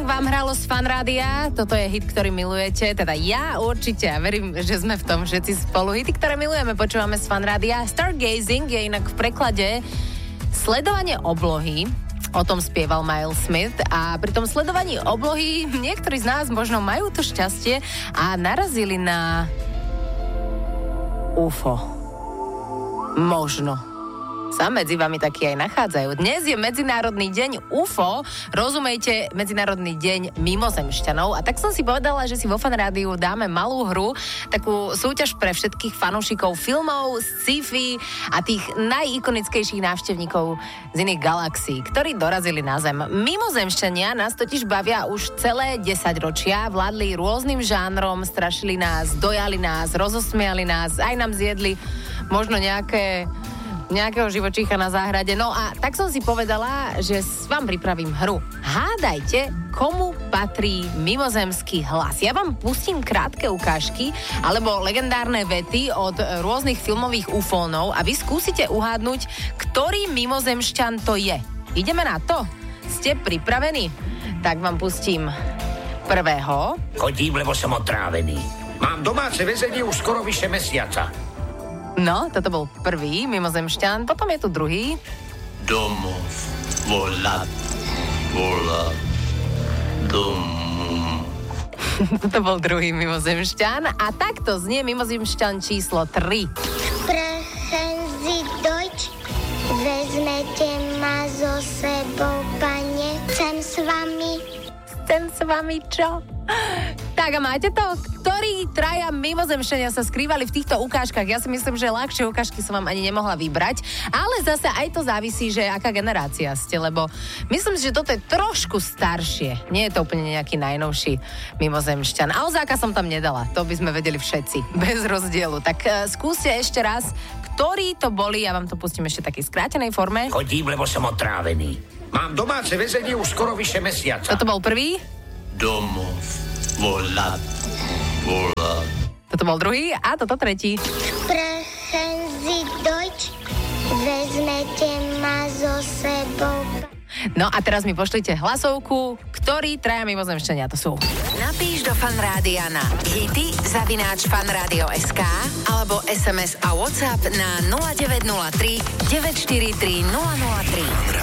vám hralo z Fanrádia. Toto je hit, ktorý milujete. Teda ja určite. A verím, že sme v tom všetci spolu. Hity, ktoré milujeme, počúvame z Fanrádia. Stargazing je inak v preklade sledovanie oblohy. O tom spieval Miles Smith. A pri tom sledovaní oblohy niektorí z nás možno majú to šťastie a narazili na UFO. Možno sa medzi vami takí aj nachádzajú. Dnes je Medzinárodný deň UFO, rozumejte, Medzinárodný deň mimozemšťanov. A tak som si povedala, že si vo Fanrádiu dáme malú hru, takú súťaž pre všetkých fanúšikov filmov, sci-fi a tých najikonickejších návštevníkov z iných galaxií, ktorí dorazili na Zem. Mimozemšťania nás totiž bavia už celé 10 ročia, vládli rôznym žánrom, strašili nás, dojali nás, rozosmiali nás, aj nám zjedli možno nejakého živočícha na záhrade. No a tak som si povedala, že vám pripravím hru. Hádajte, komu patrí mimozemský hlas. Ja vám pustím krátke ukážky alebo legendárne vety od rôznych filmových ufónov a vy skúsite uhádnuť, ktorý mimozemšťan to je. Ideme na to? Ste pripravení? Tak vám pustím prvého. Chodím, lebo som otrávený. Mám domáce väzenie už skoro vyše mesiaca. No, toto bol prvý mimozemšťan, potom je tu druhý. Domov, volať, dom. Toto bol druhý mimozemšťan a takto znie mimozemšťan číslo 3. Sprechen Sie Deutsch, vezmete ma so sebou, pane, chcem s vami čo? Tak a máte to? Ktorí traja mimozemšťania sa skrývali v týchto ukážkach? Ja si myslím, že ľahšie ukážky som vám ani nemohla vybrať, ale zase aj to závisí, že aká generácia ste, lebo myslím si, že toto je trošku staršie. Nie je to úplne nejaký najnovší mimozemšťan. A Ozáka som tam nedala, to by sme vedeli všetci, bez rozdielu. Tak skúste ešte raz, ktorí to boli, ja vám to pustím ešte v takej skrátenej forme. Chodím, lebo som otrávený. Mám domáce väzenie už skoro vyše mesiaca. Toto bol prvý. Domov, volať. Toto bol druhý a toto tretí. Sprechen Sie Deutsch, vezmete ma so sebou. No a teraz mi pošlite hlasovku, ktorí traja mimozemšťania to sú. Napíš do Fanrádia na hity@fanradio.sk alebo SMS a WhatsApp na 0903 943 003.